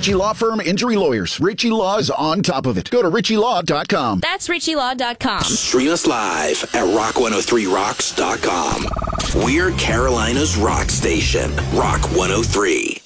Ritchie Law Firm Injury Lawyers. Ritchie Law is on top of it. Go to ritchielaw.com. That's ritchielaw.com. Stream us live at rock103rocks.com. We're Carolina's rock station, Rock 103.